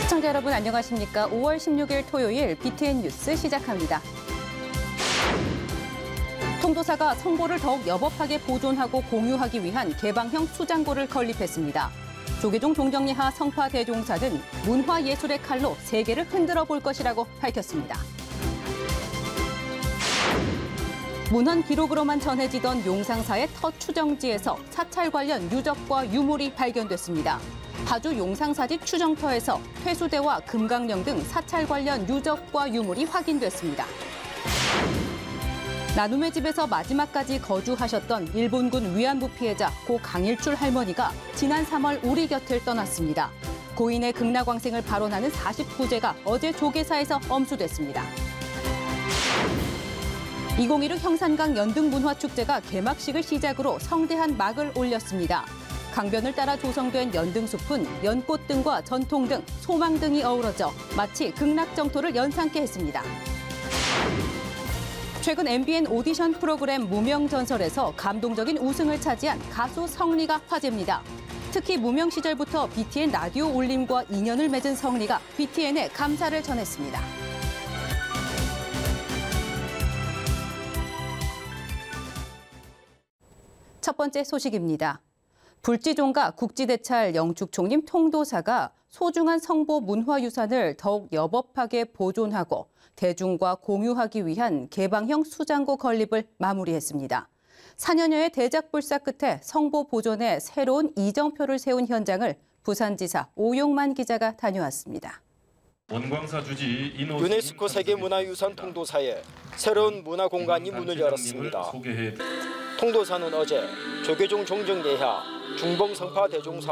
시청자 여러분 안녕하십니까? 5월 16일 토요일 BTN 뉴스 시작합니다. 통도사가 성보를 더욱 여법하게 보존하고 공유하기 위한 개방형 수장고를 건립했습니다. 조계종 종정리하 성파대종사는 문화예술의 칼로 세계를 흔들어 볼 것이라고 밝혔습니다. 문헌 기록으로만 전해지던 용상사의 터 추정지에서 사찰 관련 유적과 유물이 발견됐습니다. 파주 용상사지 추정터에서 퇴수대와 금강령 등 사찰 관련 유적과 유물이 확인됐습니다. 나눔의 집에서 마지막까지 거주하셨던 일본군 위안부 피해자 고 강일출 할머니가 지난 3월 우리 곁을 떠났습니다. 고인의 극락왕생을 발언하는 49제가 어제 조계사에서 엄수됐습니다. 2016 형산강 연등문화축제가 개막식을 시작으로 성대한 막을 올렸습니다. 강변을 따라 조성된 연등숲은 연꽃 등과 전통 등 소망 등이 어우러져 마치 극락정토를 연상케 했습니다. 최근 MBN 오디션 프로그램 무명전설에서 감동적인 우승을 차지한 가수 성리가 화제입니다. 특히 무명 시절부터 BTN 라디오 올림과 인연을 맺은 성리가 BTN에 감사를 전했습니다. 첫 번째 소식입니다. 불지종가 국지대찰 영축총림 통도사가 소중한 성보 문화유산을 더욱 여법하게 보존하고 대중과 공유하기 위한 개방형 수장고 건립을 마무리했습니다. 4년여의 대작불사 끝에 성보 보존에 새로운 이정표를 세운 현장을 부산지사 오용만 기자가 다녀왔습니다. 원광사 주지 유네스코 세계문화유산 통도사에 새로운 문화공간이 문을 열었습니다. 통도사는 어제 조계종 종정예하 중봉성파 대종사